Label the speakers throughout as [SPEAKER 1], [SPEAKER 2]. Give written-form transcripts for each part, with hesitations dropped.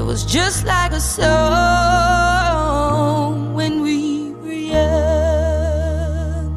[SPEAKER 1] was just like a song when we were young.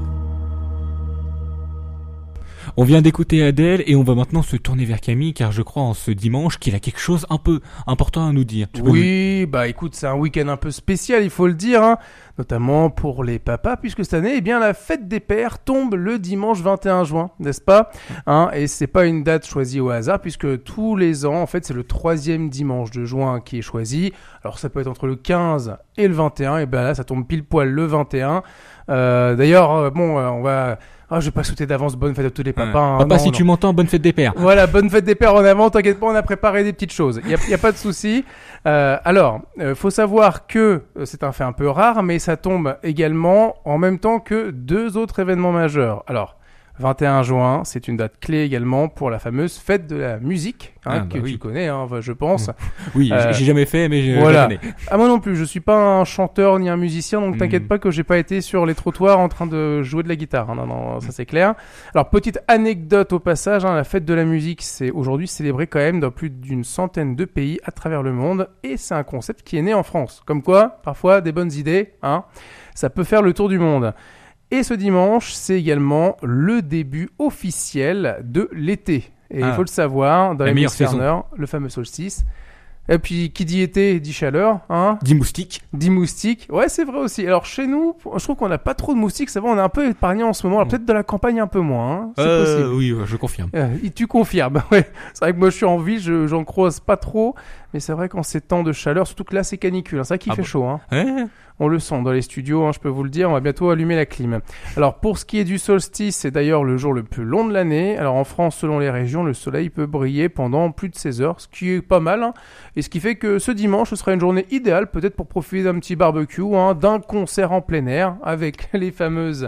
[SPEAKER 2] On vient d'écouter Adèle et on va maintenant se tourner vers Camille car je crois en ce dimanche qu'il a quelque chose un peu important à nous dire.
[SPEAKER 3] Oui, bah écoute, c'est un week-end un peu spécial, il faut le dire, hein, notamment pour les papas, puisque cette année, eh bien, la fête des pères tombe le dimanche 21 juin, n'est-ce pas, hein, et c'est pas une date choisie au hasard, puisque tous les ans, en fait, c'est le 3e dimanche de juin qui est choisi. Alors ça peut être entre le 15 et le 21, et ben là, ça tombe pile poil le 21. D'ailleurs, on va... Ah, je vais pas souhaiter d'avance bonne fête à tous les papas. Hein.
[SPEAKER 2] Papa,
[SPEAKER 3] non,
[SPEAKER 2] si tu m'entends, bonne fête des pères.
[SPEAKER 3] Voilà, bonne fête des pères en avant, t'inquiète pas, on a préparé des petites choses. Y a pas de souci. Alors, faut savoir que c'est un fait un peu rare, mais ça tombe également en même temps que 2 autres événements majeurs. Alors, 21 juin, c'est une date clé également pour la fameuse fête de la musique, que tu connais, hein, je pense.
[SPEAKER 2] Oui, j'ai jamais fait, mais
[SPEAKER 3] voilà.
[SPEAKER 2] je connais.
[SPEAKER 3] Ah, moi non plus, je suis pas un chanteur ni un musicien, donc t'inquiète pas que j'ai pas été sur les trottoirs en train de jouer de la guitare. Hein. Non, ça c'est clair. Alors, petite anecdote au passage, hein, la fête de la musique, c'est aujourd'hui célébré quand même dans plus d'une centaine de pays à travers le monde, et c'est un concept qui est né en France. Comme quoi, parfois, des bonnes idées, hein, ça peut faire le tour du monde. Et ce dimanche, c'est également le début officiel de l'été. Et il faut le savoir, dans l'hémisphère nord, le fameux solstice. Et puis, qui dit été, dit chaleur, hein.
[SPEAKER 2] Dit moustique.
[SPEAKER 3] Dit moustique. Ouais, c'est vrai aussi. Alors, chez nous, je trouve qu'on n'a pas trop de moustiques. Ça va, on est un peu épargné en ce moment. Alors, peut-être de la campagne un peu moins, hein. C'est possible.
[SPEAKER 2] Oui, je confirme.
[SPEAKER 3] Tu confirmes. Ouais. C'est vrai que moi, je suis en ville, j'en croise pas trop. Mais c'est vrai qu'en ces temps de chaleur, surtout que là, c'est canicule. Hein. C'est vrai qu'il fait chaud, hein. On le sent dans les studios, hein, je peux vous le dire, on va bientôt allumer la clim. Alors pour ce qui est du solstice, c'est d'ailleurs le jour le plus long de l'année. Alors en France, selon les régions, le soleil peut briller pendant plus de 16 heures, ce qui est pas mal. Hein, et ce qui fait que ce dimanche, ce sera une journée idéale peut-être pour profiter d'un petit barbecue, hein, d'un concert en plein air avec la fameuse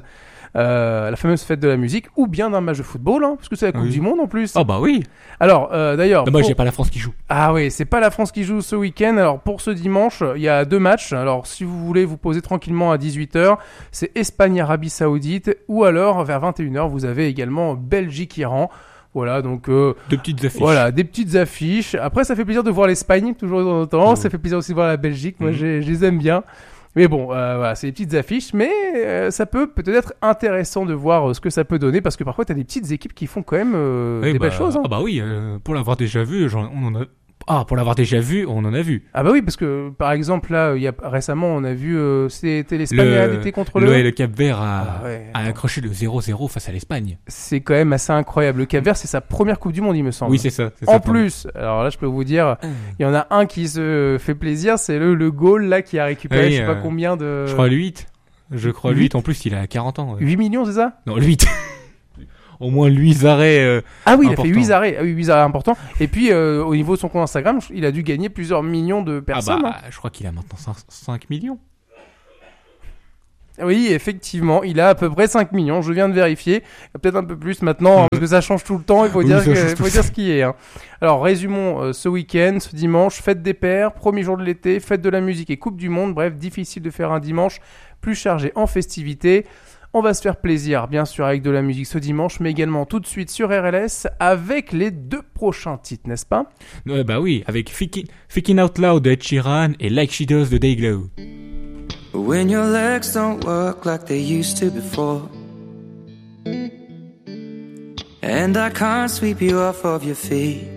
[SPEAKER 3] fête de la musique, ou bien d'un match de football, hein, parce que c'est la Coupe du Monde en plus.
[SPEAKER 2] Ah bah oui.
[SPEAKER 3] Alors d'ailleurs...
[SPEAKER 2] Dommage, j'ai pas la France qui joue.
[SPEAKER 3] Ah oui, c'est pas la France qui joue ce week-end. Alors pour ce dimanche, il y a 2 matchs. Alors si vous voulez vous poser tranquillement à 18h, c'est Espagne-Arabie Saoudite, ou alors vers 21h, vous avez également Belgique-Iran. Voilà, donc...
[SPEAKER 2] 2 petites affiches.
[SPEAKER 3] Voilà, des petites affiches. Après, ça fait plaisir de voir l'Espagne, toujours de temps en temps. Ça fait plaisir aussi de voir la Belgique. Moi, je les aime bien. Mais bon, voilà, c'est des petites affiches, mais ça peut peut-être être intéressant de voir ce que ça peut donner, parce que parfois, t'as des petites équipes qui font quand même des belles choses. Hein.
[SPEAKER 2] Ah bah oui, pour l'avoir déjà vu, pour l'avoir déjà vu, on en a vu.
[SPEAKER 3] Ah bah oui, parce que par exemple là, récemment, on a vu c'était l'Espagne à l'été contre le
[SPEAKER 2] Cap-Vert a accroché le 0-0 face à l'Espagne.
[SPEAKER 3] C'est quand même assez incroyable. Le Cap-Vert, c'est sa première Coupe du Monde, il me semble.
[SPEAKER 2] Oui, c'est ça.
[SPEAKER 3] En plus, alors là, je peux vous dire, il y en a un qui se fait plaisir, c'est le goal là qui a récupéré, je sais pas combien de...
[SPEAKER 2] Je crois 8. Je 8. En plus, il a 40 ans.
[SPEAKER 3] 8 millions, c'est ça?
[SPEAKER 2] Non, 8. Au moins 8 arrêts
[SPEAKER 3] Ah oui, il
[SPEAKER 2] importants.
[SPEAKER 3] a fait 8 arrêts. Ah oui, 8 arrêts importants. Et puis, au niveau de son compte Instagram, il a dû gagner plusieurs millions de personnes.
[SPEAKER 2] Ah bah, je crois qu'il a maintenant 5 millions.
[SPEAKER 3] Oui, effectivement, il a à peu près 5 millions. Je viens de vérifier. Peut-être un peu plus maintenant, parce que ça change tout le temps. Il faut dire ce qui est. Hein. Alors, résumons ce week-end, ce dimanche, fête des pères, premier jour de l'été, fête de la musique et Coupe du Monde. Bref, difficile de faire un dimanche plus chargé en festivités. On va se faire plaisir, bien sûr, avec de la musique ce dimanche, mais également tout de suite sur RLS avec les 2 prochains titres, n'est-ce pas?
[SPEAKER 2] Bah oui, avec Thinking Out Loud de Ed Sheeran et Like She Does de Dayglow.
[SPEAKER 4] When your legs don't work like they used to before, and I can't sweep you off of your feet,